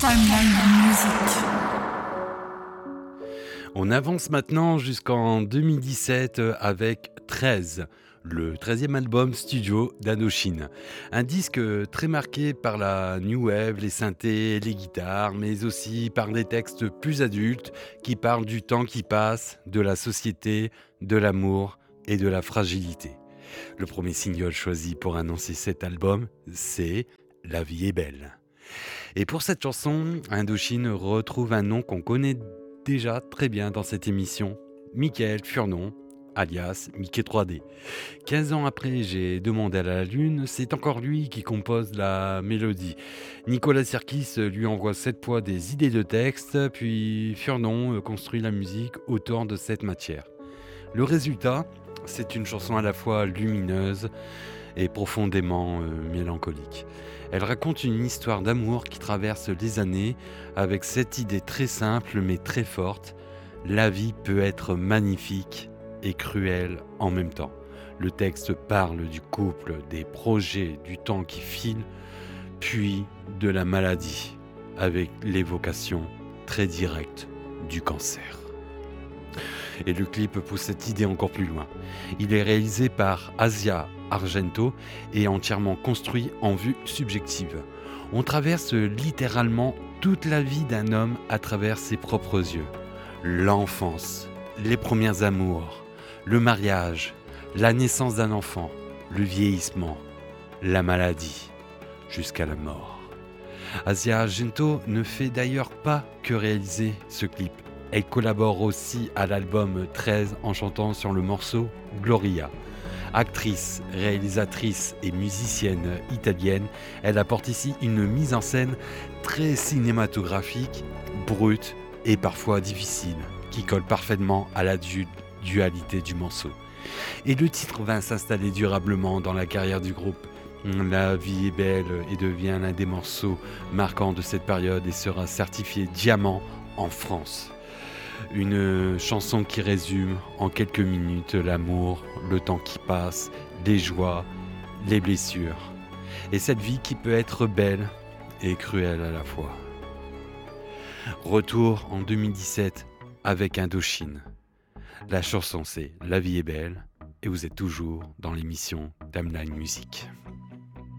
Timeline Music. On avance maintenant jusqu'en 2017 avec 13, le 13e album studio d'Indochine. Un disque très marqué par la new wave, les synthés, les guitares, mais aussi par des textes plus adultes qui parlent du temps qui passe, de la société, de l'amour et de la fragilité. Le premier single choisi pour annoncer cet album, c'est La vie est belle. Et pour cette chanson, Indochine retrouve un nom qu'on connaît déjà très bien dans cette émission, Mickaël Furnon, alias Mickey 3D. 15 ans après J'ai demandé à la lune, c'est encore lui qui compose la mélodie. Nicolas Sirkis lui envoie cette fois des idées de texte, puis Furnon construit la musique autour de cette matière. Le résultat, c'est une chanson à la fois lumineuse et profondément mélancolique. Elle raconte une histoire d'amour qui traverse les années avec cette idée très simple mais très forte. La vie peut être magnifique et cruelle en même temps. Le texte parle du couple, des projets, du temps qui file, puis de la maladie, avec l'évocation très directe du cancer. Et le clip pousse cette idée encore plus loin. Il est réalisé par Asia Argento et entièrement construit en vue subjective. On traverse littéralement toute la vie d'un homme à travers ses propres yeux. L'enfance, les premiers amours, le mariage, la naissance d'un enfant, le vieillissement, la maladie, jusqu'à la mort. Asia Argento ne fait d'ailleurs pas que réaliser ce clip. Elle collabore aussi à l'album 13 en chantant sur le morceau Gloria. Actrice, réalisatrice et musicienne italienne, elle apporte ici une mise en scène très cinématographique, brute et parfois difficile, qui colle parfaitement à la dualité du morceau. Et le titre va s'installer durablement dans la carrière du groupe. La vie est belle et devient l'un des morceaux marquants de cette période et sera certifié diamant en France. Une chanson qui résume en quelques minutes l'amour, le temps qui passe, les joies, les blessures. Et cette vie qui peut être belle et cruelle à la fois. Retour en 2017 avec Indochine. La chanson c'est La vie est belle et vous êtes toujours dans l'émission Timeline Music.